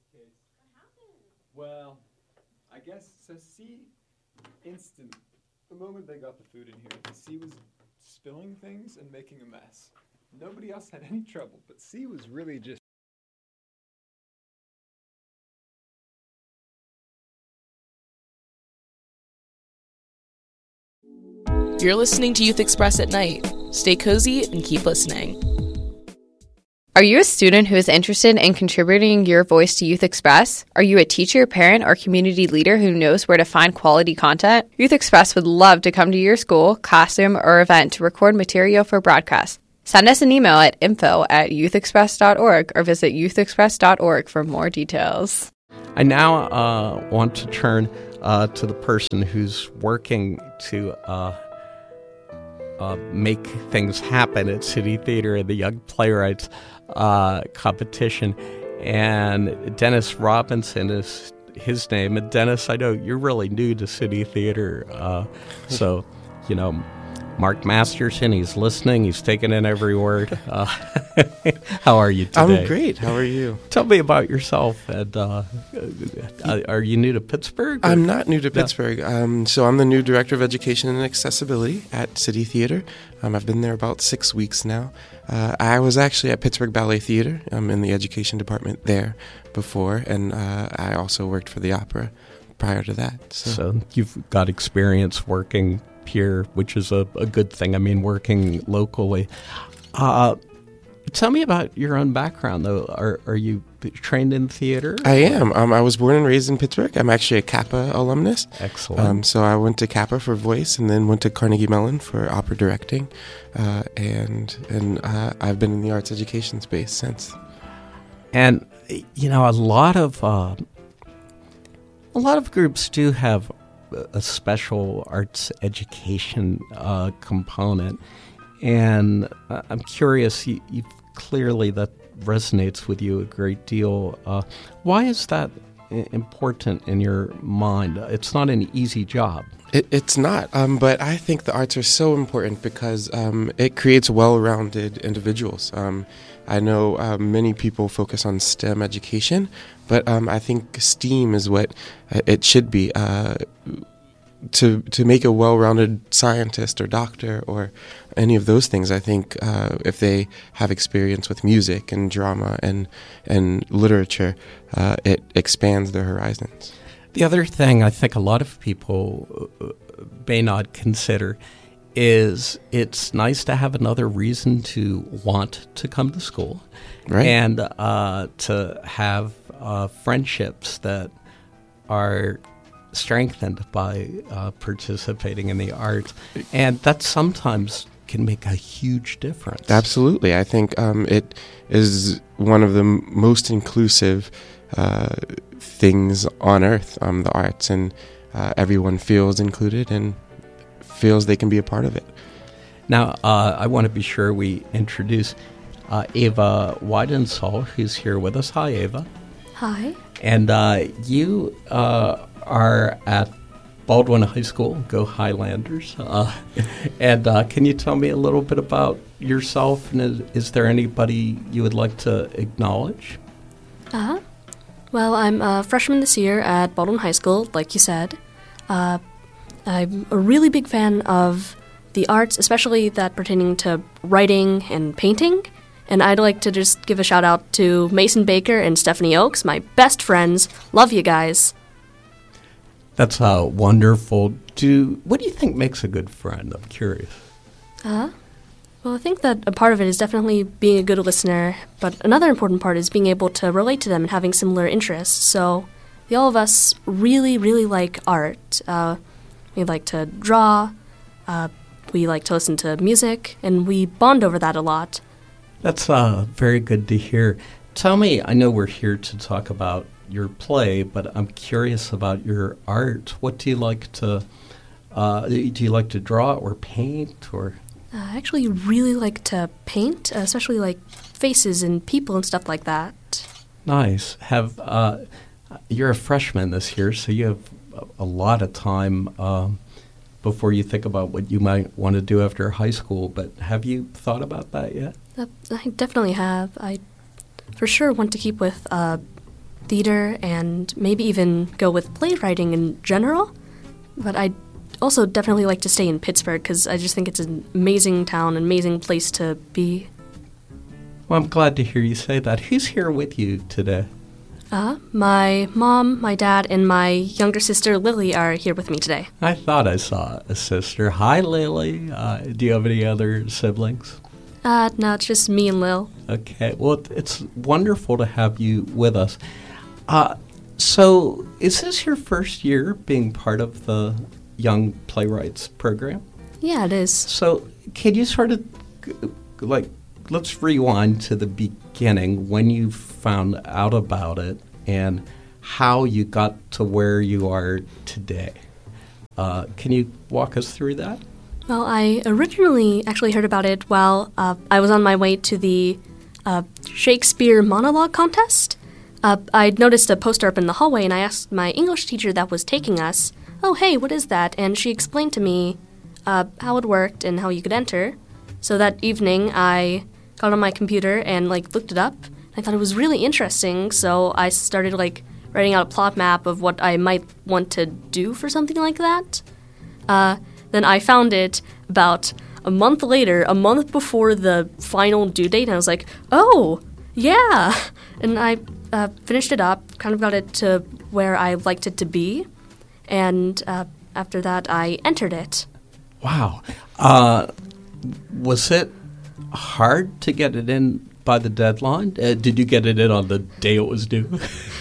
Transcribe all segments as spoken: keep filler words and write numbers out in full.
case. Well, I guess, so C, instant. The moment they got the food in here, C was spilling things and making a mess. Nobody else had any trouble, but C was really just... You're listening to Youth Express at night. Stay cozy and keep listening. Are you a student who is interested in contributing your voice to Youth Express? Are you a teacher, parent, or community leader who knows where to find quality content? Youth Express would love to come to your school, classroom, or event to record material for broadcast. Send us an email at info at youthexpress dot org or visit youthexpress dot org for more details. I now uh, want to turn uh, to the person who's working to uh, uh, make things happen at City Theater and the Young Playwrights uh, competition. And Dennis Robinson is his name. And Dennis, I know you're really new to City Theater. Uh, so, you know, Mark Masterson, he's listening. He's taking in every word. Uh, how are you today? I'm great. How are you? Tell me about yourself. And uh, uh, are you new to Pittsburgh? Or? I'm not new to No. Pittsburgh. Um, so I'm the new Director of Education and Accessibility at City Theater. Um, I've been there about six weeks now. Uh, I was actually at Pittsburgh Ballet Theater um, in the education department there before, and uh, I also worked for the opera prior to that. So, So you've got experience working here, which is a, a good thing. I mean, working locally. Uh, tell me about your own background, though. Are are you trained in theater? I am. Um, I was born and raised in Pittsburgh. I'm actually a Kappa alumnus. Excellent. Um, so I went to Kappa for voice, and then went to Carnegie Mellon for opera directing, uh, and and uh, I've been in the arts education space since. And you know, a lot of uh, a lot of groups do have a special arts education uh, component, and uh, I'm curious. You, you clearly that resonates with you a great deal. Uh, why is that i- important in your mind? It's not an easy job. It, it's not, um, but I think the arts are so important because um, it creates well-rounded individuals. Um, I know uh, many people focus on STEM education, but um, I think STEAM is what uh, it should be. Uh, to to make a well-rounded scientist or doctor or any of those things, I think uh, if they have experience with music and drama and and literature, uh, it expands their horizons. The other thing I think a lot of people uh, may not consider is it's nice to have another reason to want to come to school, Right. and uh, to have uh, friendships that are strengthened by uh, participating in the arts, and that sometimes can make a huge difference. Absolutely. I think um, it is one of the m- most inclusive uh, things on earth, um, the arts, and uh, everyone feels included and feels they can be a part of it. Now, uh, I want to be sure we introduce uh, Ava Weidensall, who's here with us. Hi, Ava. Hi. And uh, you uh, are at Baldwin High School. Go Highlanders. Uh, and uh, can you tell me a little bit about yourself? And is, is there anybody you would like to acknowledge? Uh-huh. Well, I'm a freshman this year at Baldwin High School, like you said. Uh, I'm a really big fan of the arts, especially that pertaining to writing and painting. And I'd like to just give a shout out to Mason Baker and Stephanie Oakes, my best friends. Love you guys. That's uh, wonderful. Do What do you think makes a good friend? I'm curious. Uh-huh. Well, I think that a part of it is definitely being a good listener, but another important part is being able to relate to them and having similar interests. So the all of us really, really like art. Uh, we like to draw, uh, we like to listen to music, and we bond over that a lot. That's uh, very good to hear. Tell me, I know we're here to talk about your play, but I'm curious about your art. What do you like to, uh, do you like to draw or paint or... Uh, I actually really like to paint, uh, especially like faces and people and stuff like that. Nice. Have uh, you're a freshman this year, so you have a, a lot of time um, before you think about what you might want to do after high school. But have you thought about that yet? Uh, I definitely have. I for sure want to keep with uh, theater and maybe even go with playwriting in general. But I also definitely like to stay in Pittsburgh because I just think it's an amazing town, an amazing place to be. Well, I'm glad to hear you say that. Who's here with you today? Uh, my mom, my dad, and my younger sister Lily are here with me today. I thought I saw a sister. Hi, Lily. Uh, do you have any other siblings? Uh, no, it's just me and Lil. Okay. Well, it's wonderful to have you with us. Uh, so, is this your first year being part of the Young Playwrights program? Yeah, it is. So, can you sort of, like, let's rewind to the beginning when you found out about it and how you got to where you are today. Uh, can you walk us through that? Well, I originally actually heard about it while uh, I was on my way to the uh, Shakespeare monologue contest. Uh, I'd noticed a poster up in the hallway, and I asked my English teacher that was taking us, "Oh, hey, what is that?" And she explained to me uh, how it worked and how you could enter. So that evening, I got on my computer and like looked it up. I thought it was really interesting, so I started like writing out a plot map of what I might want to do for something like that. Uh, then I found it about a month later, a month before the final due date, and I was like, "Oh, yeah!" And I uh, finished it up, kind of got it to where I liked it to be, and uh, after that, I entered it. Wow. Uh, was it hard to get it in by the deadline? Uh, did you get it in on the day it was due?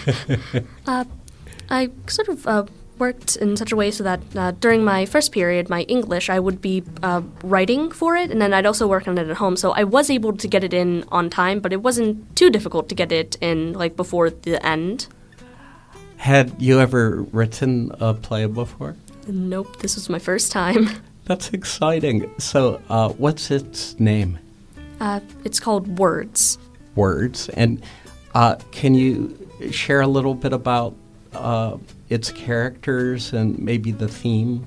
uh, I sort of uh, worked in such a way so that uh, during my first period, my English, I would be uh, writing for it, and then I'd also work on it at home. So I was able to get it in on time, but it wasn't too difficult to get it in like before the end. Had you ever written a play before? Nope, this was my first time. That's exciting. So uh, what's its name? Uh, it's called Words. Words. And uh, can you share a little bit about uh, its characters and maybe the theme?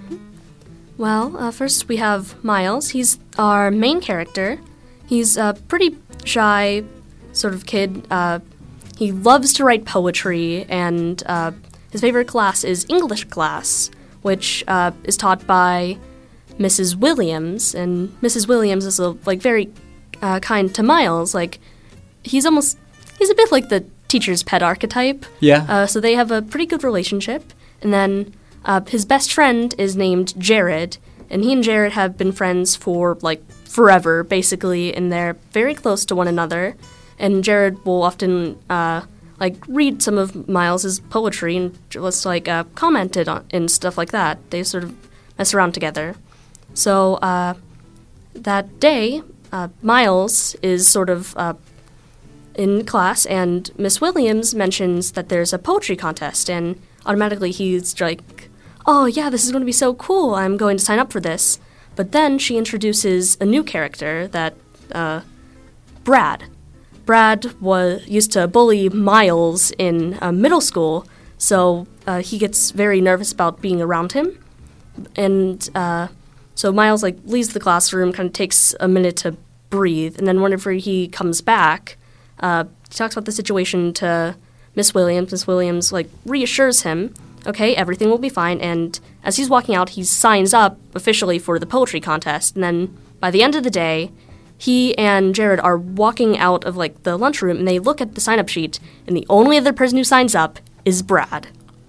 Well, uh, first we have Miles. He's our main character. He's a pretty shy sort of kid. Uh, he loves to write poetry, and uh, his favorite class is English class, which uh, is taught by Missus Williams. And Missus Williams is a, like very uh, kind to Miles. Like he's almost he's a bit like the teacher's pet archetype. Yeah. Uh, so they have a pretty good relationship. And then uh, his best friend is named Jared, and he and Jared have been friends for like forever, basically, and they're very close to one another. And Jared will often uh, like read some of Miles's poetry and just like uh, commented on and stuff like that. They sort of mess around together. So uh, that day, uh, Miles is sort of uh, in class, and Miss Williams mentions that there's a poetry contest, and automatically he's like, "Oh yeah, this is going to be so cool. I'm going to sign up for this." But then she introduces a new character, that uh, Brad. Brad was used to bully Miles in uh, middle school, so uh, he gets very nervous about being around him. And uh, so Miles like leaves the classroom, kind of takes a minute to breathe, and then whenever he comes back, uh, he talks about the situation to Miss Williams. Miss Williams like reassures him, okay, everything will be fine. And as he's walking out, he signs up officially for the poetry contest. And then by the end of the day, he and Jared are walking out of like the lunchroom, and they look at the sign-up sheet, and the only other person who signs up is Brad.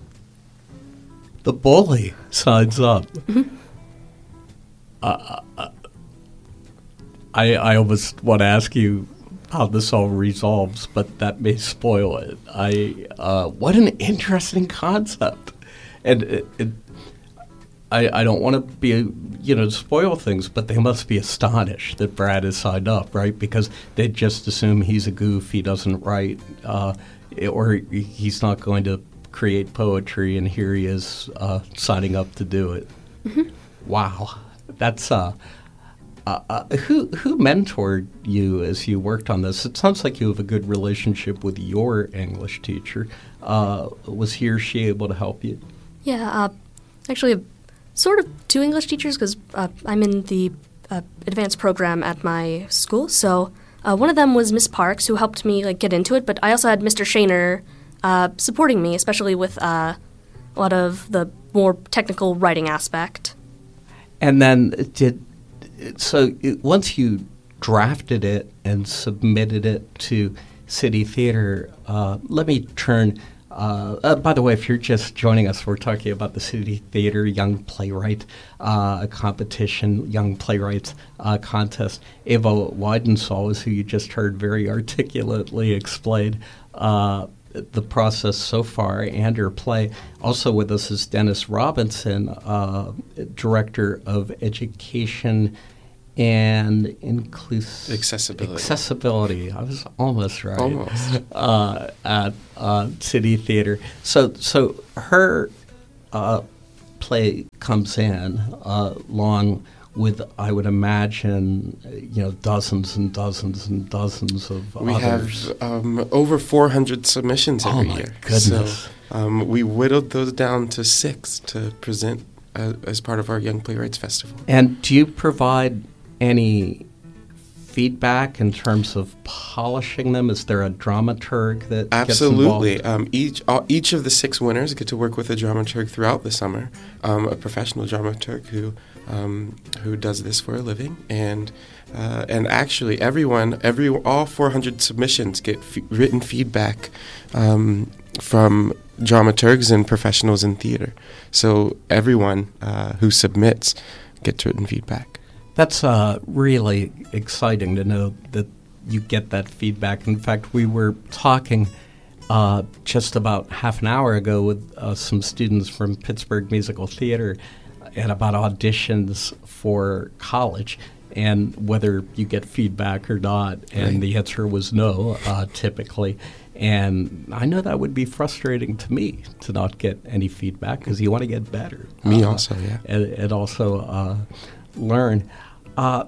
The bully signs up. Mm-hmm. Uh, I I almost want to ask you how this all resolves, but that may spoil it. I uh, what an interesting concept, and it, it, I I don't want to be you know spoil things, but they must be astonished that Brad is signed up, right? Because they just assume he's a goof, he doesn't write, uh, or he's not going to create poetry, and here he is uh, signing up to do it. Mm-hmm. Wow, that's uh. Uh, uh, who who mentored you as you worked on this? It sounds like you have a good relationship with your English teacher. Uh, was he or she able to help you? Yeah, uh, actually, sort of two English teachers, because uh, I'm in the uh, advanced program at my school. So uh, one of them was Miss Parks, who helped me like get into it. But I also had Mister Shaner uh, supporting me, especially with uh, a lot of the more technical writing aspect. And then did so it, once you drafted it and submitted it to City Theater, uh, let me turn. Uh, uh, by the way, if you're just joining us, we're talking about the City Theater Young Playwright uh, competition, Young Playwrights uh, contest. Ava Weidensaul is who you just heard very articulately explain uh, the process so far and her play. Also with us is Dennis Robinson, uh, Director of Education and Inclusive Accessibility. Accessibility. I was almost right. Almost. Uh, at uh, City Theater. So, so her uh, play comes in uh, along with, I would imagine, you know, dozens and dozens and dozens of We others. have um, over four hundred submissions every Oh my year. goodness. So um, we whittled those down to six to present uh, as part of our Young Playwrights Festival. And do you provide any feedback in terms of polishing them? Is there a dramaturg that Absolutely. gets involved? Um, each all, each of the six winners get to work with a dramaturg throughout the summer, um, a professional dramaturg who um, who does this for a living. And uh, and actually, everyone, every all four hundred submissions get f- written feedback um, from dramaturgs and professionals in theater. So everyone uh, who submits gets written feedback. That's uh, really exciting to know that you get that feedback. In fact, we were talking uh, just about half an hour ago with uh, some students from Pittsburgh Musical Theater and about auditions for college and whether you get feedback or not. And Right. the answer was no, uh, typically. And I know that would be frustrating to me to not get any feedback because you want to get better. Me uh, also, yeah. And, and also uh, learn. Uh,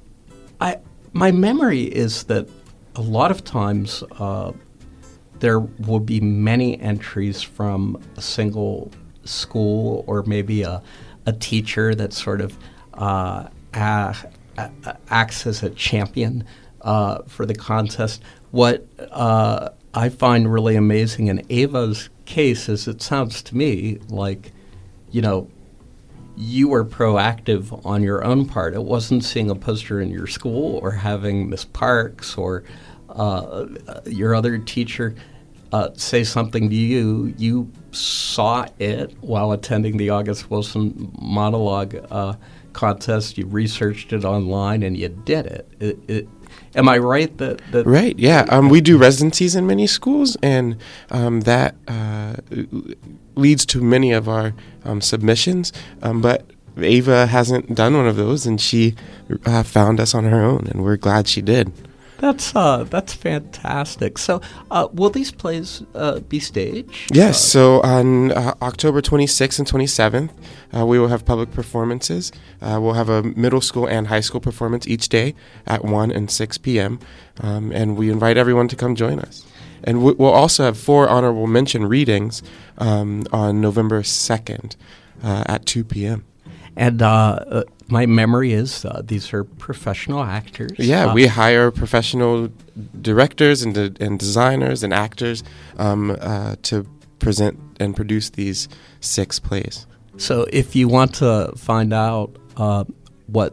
I my memory is that a lot of times uh, there will be many entries from a single school or maybe a, a teacher that sort of uh, a, a, acts as a champion uh, for the contest. What uh, I find really amazing in Ava's case is it sounds to me like, you know, you were proactive on your own part. It wasn't seeing a poster in your school or having Miss Parks or uh, your other teacher uh, say something to you. You saw it while attending the August Wilson monologue uh, contest. You researched it online and you did it. it, it Am I right that, that Right, yeah. Um, we do residencies in many schools, and um, that uh, leads to many of our um, submissions. Um, but Ava hasn't done one of those, and she uh, found us on her own, and we're glad she did. That's uh, that's fantastic. So, uh, will these plays uh, be staged? Yes, Uh, so on uh, October twenty-sixth and twenty-seventh, uh, we will have public performances. Uh, we'll have a middle school and high school performance each day at one and six p.m., um, and we invite everyone to come join us. And we- we'll also have four honorable mention readings um, on November second uh, at two p.m. And uh, uh, my memory is uh, these are professional actors. Yeah, Uh, we hire professional directors and de- and designers and actors um, uh, to present and produce these six plays. So if you want to find out uh, what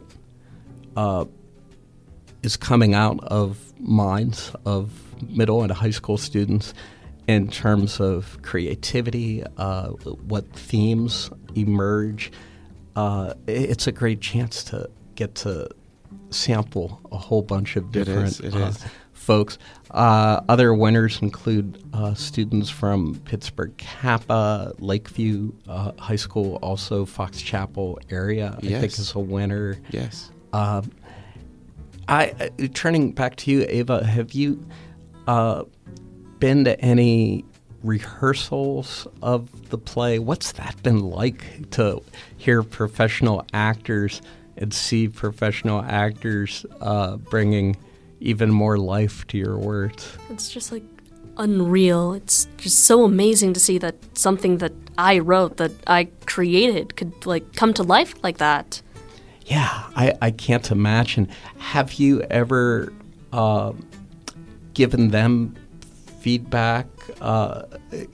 uh, is coming out of minds of middle and high school students in terms of creativity, uh, what themes emerge, uh, i- it's a great chance to get to sample a whole bunch of It different is, it uh, is. folks. Uh, other winners include uh, students from Pittsburgh Kappa, Lakeview uh, High School, also Fox Chapel area, I think Yes. is a winner. Yes. Uh, I uh, turning back to you, Ava, have you uh, been to any rehearsals of the play? What's that been like to hear professional actors and see professional actors uh, bringing even more life to your words? It's just like unreal. It's just so amazing to see that something that I wrote, that I created, could like come to life like that. Yeah, I, I can't imagine. Have you ever uh, given them feedback? Uh,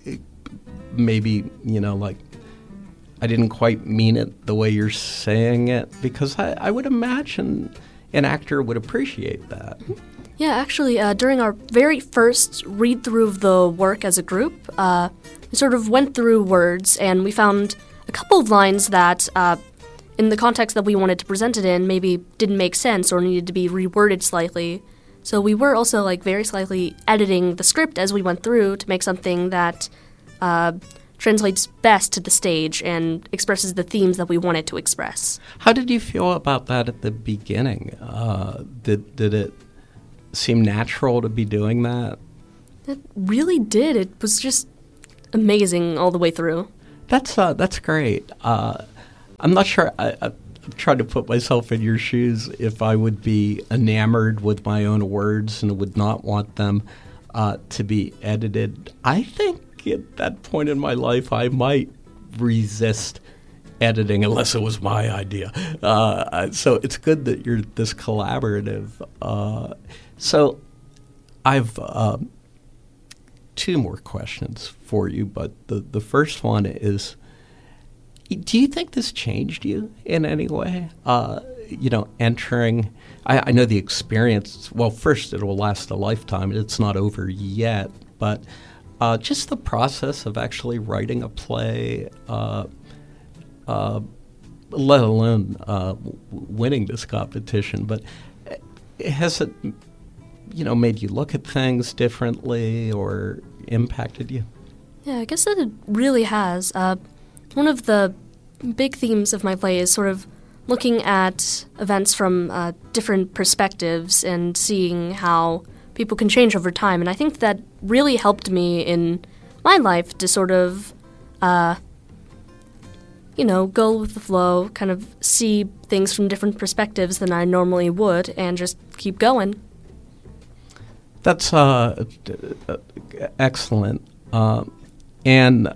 maybe, you know, like, I didn't quite mean it the way you're saying it, because I, I would imagine an actor would appreciate that. Yeah, actually, uh, during our very first read-through of the work as a group, uh, we sort of went through words, and we found a couple of lines that, uh, in the context that we wanted to present it in, maybe didn't make sense or needed to be reworded slightly. So we were also, like, very slightly editing the script as we went through to make something that uh, translates best to the stage and expresses the themes that we wanted to express. How did you feel about that at the beginning? Uh, did did it seem natural to be doing that? It really did. It was just amazing all the way through. That's uh, that's great. Uh, I'm not sure. I, I, I'm trying to put myself in your shoes. If I would be enamored with my own words and would not want them uh, to be edited, I think at that point in my life I might resist editing unless it was my idea. Uh, so it's good that you're this collaborative. Uh, so I've uh, two more questions for you, but the, the first one is, do you think this changed you in any way? Uh, you know, entering, I, I know the experience, well, first it will last a lifetime. It's not over yet, but uh, just the process of actually writing a play, uh, uh, let alone uh, w- winning this competition, but has it, you know, made you look at things differently or impacted you? Yeah, I guess that it really has. Uh, one of the big themes of my play is sort of looking at events from uh, different perspectives and seeing how people can change over time. And I think that really helped me in my life to sort of, uh, you know, go with the flow, kind of see things from different perspectives than I normally would, and just keep going. That's uh, excellent. Uh, and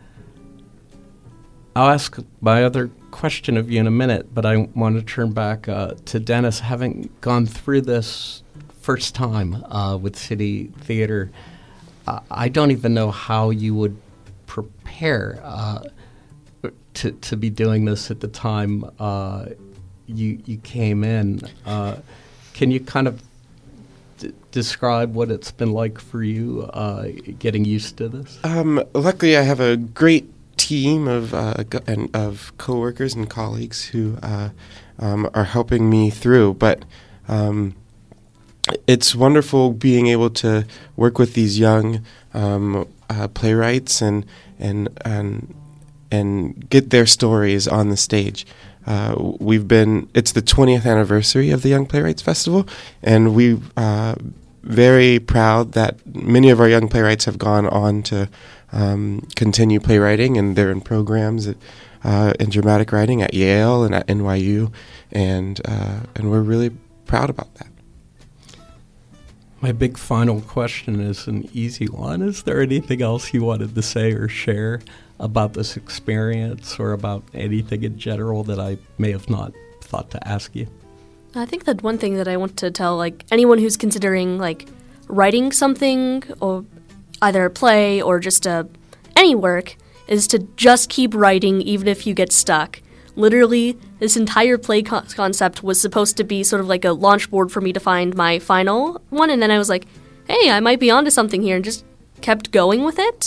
I'll ask my other question of you in a minute, but I want to turn back uh, to Dennis. Having gone through this first time uh, with City Theater, uh, I don't even know how you would prepare uh, to to be doing this at the time uh, you you came in. Uh, can you kind of d- describe what it's been like for you uh, getting used to this? Um, luckily, I have a great team of uh, go- and of coworkers and colleagues who uh, um, are helping me through. But um, it's wonderful being able to work with these young um, uh, playwrights and and and and get their stories on the stage. Uh, we've been it's the twentieth anniversary of the Young Playwrights Festival, and we're uh, very proud that many of our young playwrights have gone on to um, continue playwriting, and they're in programs at, uh, in dramatic writing at Yale and at N Y U, and uh, and we're really proud about that. My big final question is an easy one. Is there anything else you wanted to say or share about this experience or about anything in general that I may have not thought to ask you? I think that one thing that I want to tell, like, anyone who's considering, like, writing something, or either a play or just a, any work, is to just keep writing even if you get stuck. Literally, this entire play co- concept was supposed to be sort of like a launch board for me to find my final one, and then I was like, hey, I might be onto something here, and just kept going with it.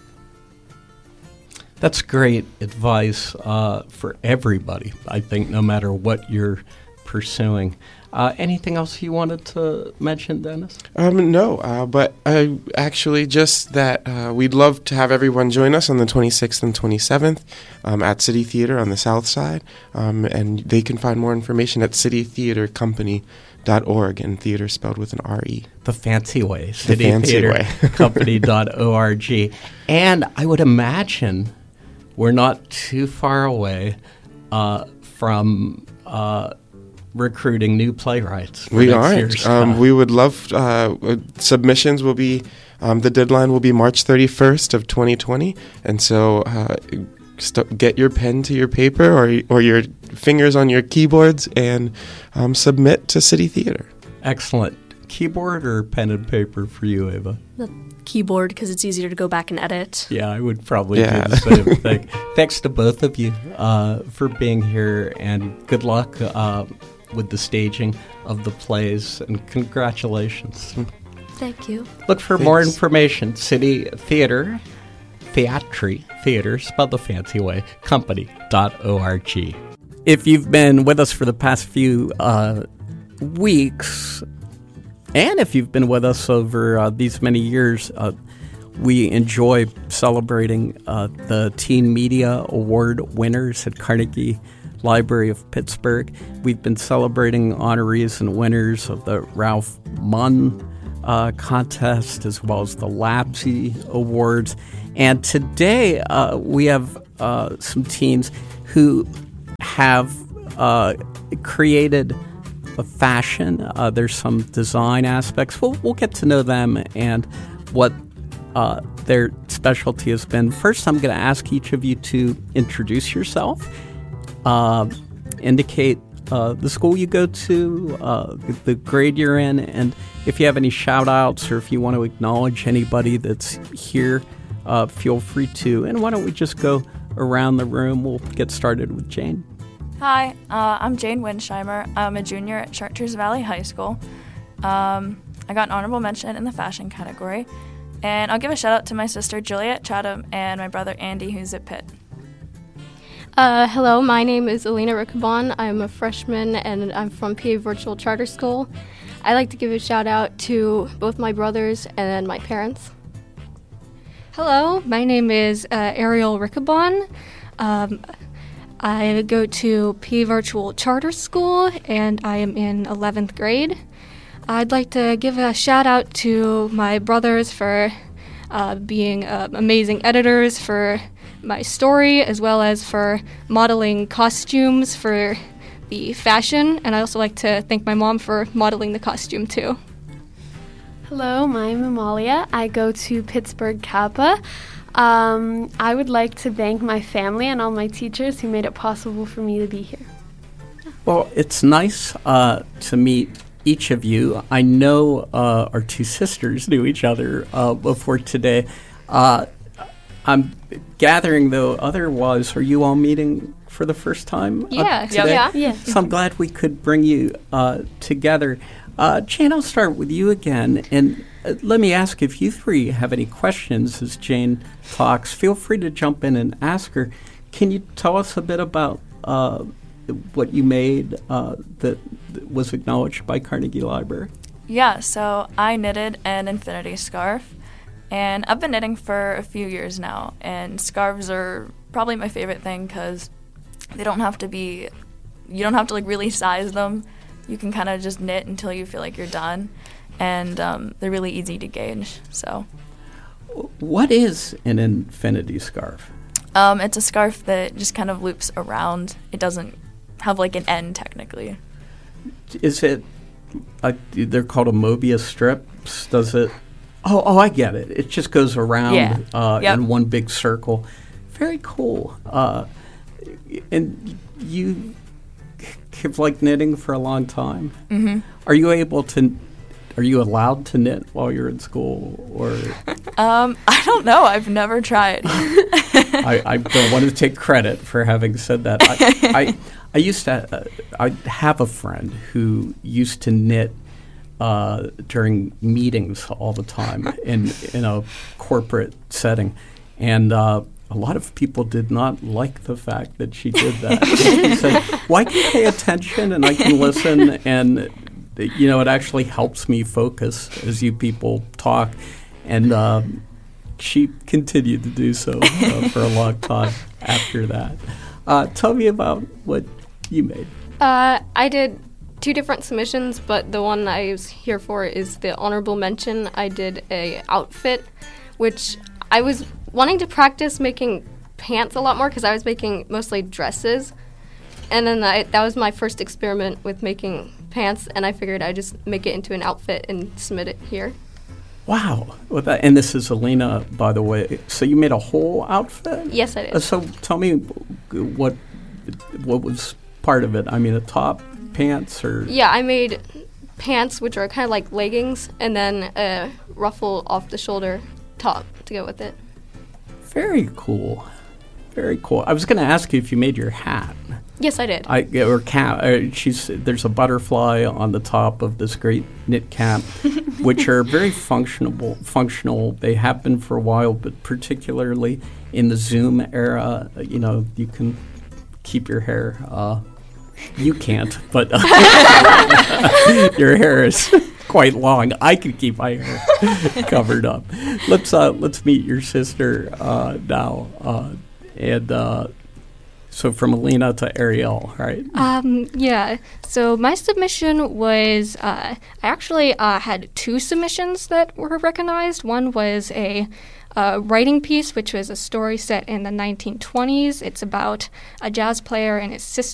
That's great advice uh, for everybody, I think, no matter what you're pursuing. Uh, anything else you wanted to mention, Dennis? Um, no, uh, but I actually just that uh, we'd love to have everyone join us on the twenty-sixth and twenty-seventh um, at City Theater on the South Side, um, and they can find more information at city theater company dot org, and theater spelled with an R E. The fancy way, The city fancy theater way. company dot org. And I would imagine we're not too far away uh, from uh, recruiting new playwrights. For We next aren't. year's, Um, uh, we would love uh, uh, submissions. Will be um, the deadline will be March thirty-first of twenty twenty, and so uh, st- get your pen to your paper or or your fingers on your keyboards and um, submit to City Theater. Excellent. keyboard or pen and paper for you, Ava? The keyboard, because it's easier to go back and edit. Yeah, I would probably Yeah. do the same thing. Thanks to both of you uh, for being here, and good luck uh, with the staging of the plays, and congratulations. Thank you. Look for more Thanks. information. City Theater, Theatry, Theater, spelled the fancy way, company dot org. If you've been with us for the past few uh, weeks, and if you've been with us over uh, these many years, uh, we enjoy celebrating uh, the Teen Media Award winners at Carnegie Library of Pittsburgh. We've been celebrating honorees and winners of the Ralph Munn uh, contest, as well as the Labsy Awards. And today uh, we have uh, some teens who have uh, created a fashion. Uh, there's some design aspects. We'll, we'll get to know them and what uh, their specialty has been. First, I'm going to ask each of you to introduce yourself, uh, indicate uh, the school you go to, uh, the grade you're in, and if you have any shout-outs or if you want to acknowledge anybody that's here, uh, feel free to. And why don't we just go around the room? We'll get started with Jane. Hi, uh, I'm Jane Winsheimer. I'm a junior at Chartiers Valley High School. Um, I got an honorable mention in the fashion category. And I'll give a shout out to my sister Juliet Chatham and my brother Andy, who's at Pitt. Uh, hello, my name is Alina Riccabon. I'm a freshman and I'm from P A Virtual Charter School. I'd like to give a shout out to both my brothers and my parents. Hello, my name is uh, Ariel Riccabon. Um, I go to P A Virtual Charter School and I am in eleventh grade. I'd like to give a shout out to my brothers for uh, being uh, amazing editors for my story, as well as for modeling costumes for the fashion. And I also like to thank my mom for modeling the costume too. Hello, I'm Amalia. I go to Pittsburgh Kappa. Um, I would like to thank my family and all my teachers who made it possible for me to be here. Well, it's nice uh, to meet each of you. I know uh, our two sisters knew each other uh, before today. Uh, I'm gathering, though, otherwise, are you all meeting for the first time uh, Yeah, today? yeah. Yeah. So I'm glad we could bring you uh, together. Uh, Jane, I'll start with you again. And uh, let me ask if you three have any questions as Jane talks. Feel free to jump in and ask her. Can you tell us a bit about uh, what you made uh, that, that was acknowledged by Carnegie Library? Yeah, so I knitted an infinity scarf, and I've been knitting for a few years now, and scarves are probably my favorite thing because they don't have to be, you don't have to like really size them. You can kind of just knit until you feel like you're done, and um, they're really easy to gauge, so. What is an infinity scarf? Um, it's a scarf that just kind of loops around. It doesn't have like an end technically. Is it, uh, they're called a Mobius strips, does it? Oh, oh, I get it. It just goes around Yeah. uh, Yep. in one big circle. Very cool. Uh, and you have liked knitting for a long time. Mm-hmm. Are you able to, are you allowed to knit while you're in school? Or Um, I don't know. I've never tried. I, I don't want to take credit for having said that. I, I, I used to, uh, I have a friend who used to knit uh, during meetings all the time in in a corporate setting, and uh, a lot of people did not like the fact that she did that. She said, "Well, I can pay attention and I can listen, and you know, it actually helps me focus as you people talk." And um, she continued to do so uh, for a long time after that. Uh, tell me about what you made. Uh, I did two different submissions, but the one I was here for is the honorable mention. I did a outfit, which I was wanting to practice making pants a lot more because I was making mostly dresses. And then I, that was my first experiment with making pants, and I figured I'd just make it into an outfit and submit it here. Wow. Well, that, and this is Alina, by the way. So you made a whole outfit? Yes, I did. Uh, so tell me what what was part of it. I mean, a top, pants, or... Yeah, I made pants, which are kind of like leggings, and then a ruffle off the shoulder top to go with it. Very cool. Very cool. I was going to ask you if you made your hat. Yes, I did. I or cap. Uh, she's there's a butterfly on the top of this great knit cap, which are very functional. Functional. They have been for a while, but particularly in the Zoom era, uh, you know, you can keep your hair. Uh, you can't, but uh, your hair is quite long. I can keep my hair covered up. Let's uh, let's meet your sister uh, now, uh, and. Uh, So from Alina to Ariel, right? Um, yeah. So my submission was, uh, I actually uh, had two submissions that were recognized. One was a uh, writing piece, which was a story set in the nineteen twenties. It's about a jazz player and his sister.